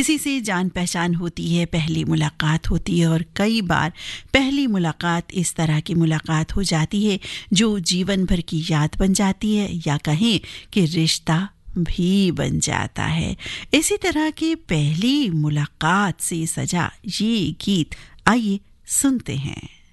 किसी से जान पहचान होती है, पहली मुलाकात होती है और कई बार पहली मुलाकात इस तरह की मुलाकात हो जाती है जो जीवन भर की याद बन जाती है, या कहें कि रिश्ता भी बन जाता है। इसी तरह की पहली मुलाकात से सजा ये गीत आइए सुनते हैं।